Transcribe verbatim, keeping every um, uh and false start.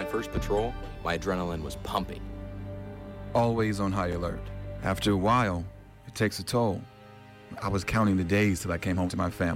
that first patrol, my adrenaline was pumping. Always on high alert. After a while, it takes a toll. I was counting the days till I came home to my family.